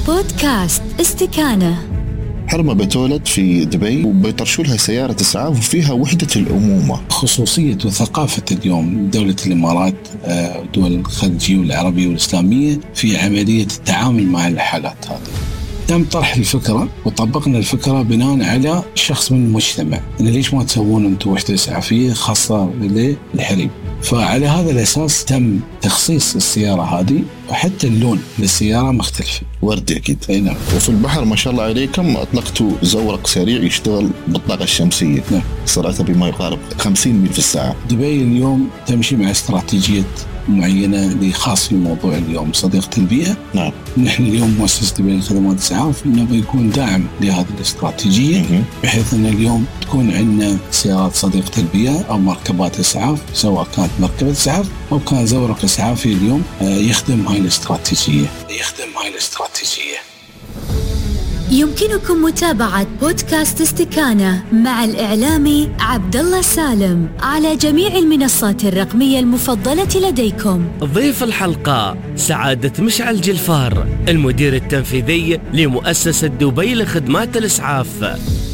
بودكاست استكانة. حرمة بتولد في دبي وبيطرشوا لها سيارة إسعاف وفيها وحدة الأمومة. خصوصية وثقافة اليوم دولة الإمارات ودول الخليجية والعربية والإسلامية في عملية التعامل مع الحالات هذه. تم طرح الفكرة وطبقنا الفكرة بناء على شخص من المجتمع، إن ليش ما تسوون أنتم وحدة إسعافية خاصة للحريم. فعلى هذا الأساس تم تخصيص السيارة هذه، وحتى اللون للسيارة مختلف، وردي أكيد. نعم. وفي البحر ما شاء الله عليكم أطلقتوا زورق سريع يشتغل بالطاقة الشمسية. نعم. سرعته بما يقارب 50 ميل في الساعة. دبي اليوم تمشي مع استراتيجية معينة خاص في موضوع اليوم صديقة البيئة. نعم. نحن اليوم مؤسسة دبي للخدمات الإسعاف نبغى يكون داعم لهذه الاستراتيجية، بحيث أن اليوم تكون عندنا سيارات صديقة البيئة أو مركبات إسعاف، سواء كانت مركبة إسعاف أو كان زورق إسعافي اليوم يخدم هاي الاستراتيجية. يمكنكم متابعة بودكاست استكانة مع الإعلامي عبدالله سالم على جميع المنصات الرقمية المفضلة لديكم. ضيف الحلقة سعادة مشعل جلفار، المدير التنفيذي لمؤسسة دبي لخدمات الإسعاف.